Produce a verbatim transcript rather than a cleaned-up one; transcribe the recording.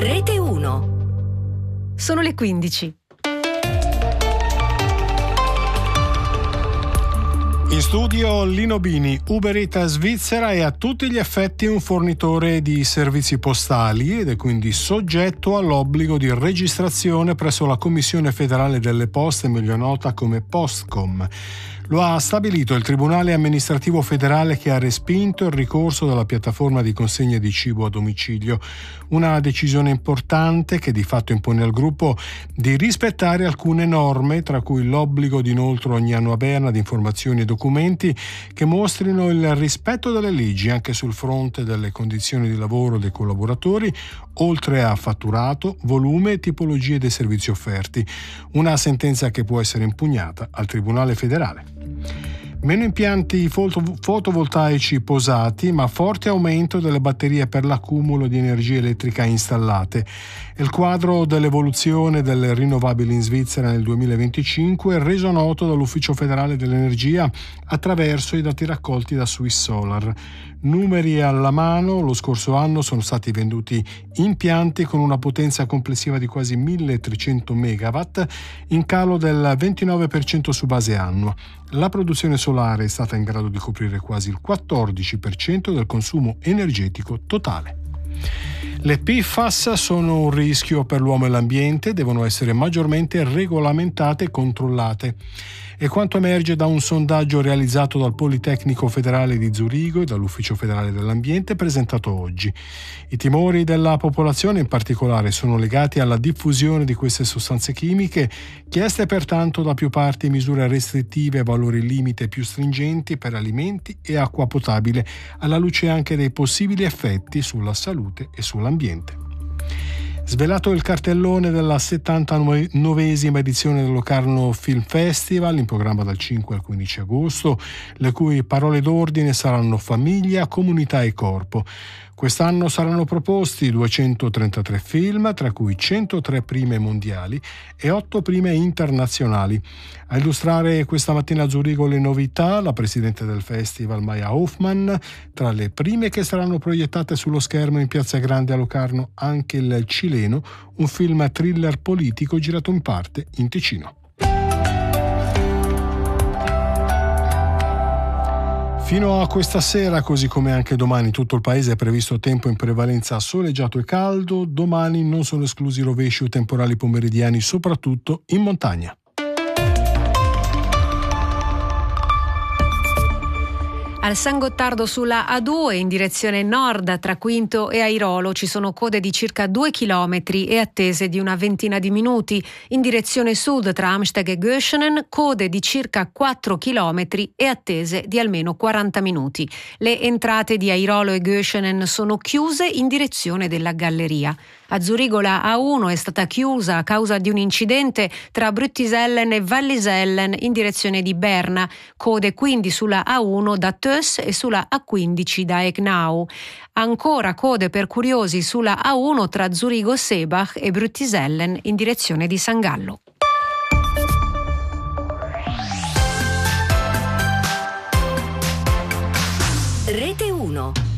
Rete uno. Sono le quindici. In studio Lino Bini. Uber Eats Svizzera è a tutti gli effetti un fornitore di servizi postali ed è quindi soggetto all'obbligo di registrazione presso la Commissione federale delle poste, meglio nota come Postcom. Lo ha stabilito il Tribunale amministrativo federale, che ha respinto il ricorso della piattaforma di consegna di cibo a domicilio. Una decisione importante che di fatto impone al gruppo di rispettare alcune norme, tra cui l'obbligo di inoltro ogni anno a Berna di informazioni e documenti che mostrino il rispetto delle leggi anche sul fronte delle condizioni di lavoro dei collaboratori, oltre a fatturato, volume e tipologie dei servizi offerti. Una sentenza che può essere impugnata al Tribunale federale. Meno impianti foto- fotovoltaici posati, ma forte aumento delle batterie per l'accumulo di energia elettrica installate. Il quadro dell'evoluzione delle rinnovabili in Svizzera nel duemilaventicinque è reso noto dall'Ufficio federale dell'energia attraverso i dati raccolti da Swiss Solar. Numeri alla mano, lo scorso anno sono stati venduti impianti con una potenza complessiva di quasi milletrecento megawatt, in calo del ventinove per cento su base annua. La produzione solare è stata in grado di coprire quasi il quattordici per cento del consumo energetico totale. Le P F A S sono un rischio per l'uomo e l'ambiente, devono essere maggiormente regolamentate e controllate. È quanto emerge da un sondaggio realizzato dal Politecnico Federale di Zurigo e dall'Ufficio Federale dell'Ambiente presentato oggi. I timori della popolazione in particolare sono legati alla diffusione di queste sostanze chimiche, chieste pertanto da più parti misure restrittive a valori limite più stringenti per alimenti e acqua potabile, alla luce anche dei possibili effetti sulla salute e sull'ambiente. Svelato il cartellone della settantanovesima edizione del Locarno Film Festival, in programma dal cinque al quindici agosto, le cui parole d'ordine saranno famiglia, comunità e corpo. Quest'anno saranno proposti duecentotrentatré film, tra cui centotré prime mondiali e otto prime internazionali. A illustrare questa mattina a Zurigo le novità, la presidente del festival Maya Hoffman. Tra le prime che saranno proiettate sullo schermo in Piazza Grande a Locarno anche il Cileno, un film thriller politico girato in parte in Ticino. Fino a questa sera, così come anche domani, tutto il paese è previsto tempo in prevalenza soleggiato e caldo. Domani non sono esclusi rovesci o temporali pomeridiani, soprattutto in montagna. Al San Gottardo sulla A due in direzione nord tra Quinto e Airolo ci sono code di circa due chilometri e attese di una ventina di minuti. In direzione sud tra Amsteg e Göschenen code di circa quattro chilometri e attese di almeno quaranta minuti. Le entrate di Airolo e Göschenen sono chiuse in direzione della galleria. A Zurigo la A uno è stata chiusa a causa di un incidente tra Brüttisellen e Wallisellen in direzione di Berna. Code quindi sulla A uno da Töss e sulla A quindici da Egnau. Ancora code per curiosi sulla A uno tra Zurigo Seebach e Brüttisellen in direzione di San Gallo. Rete uno.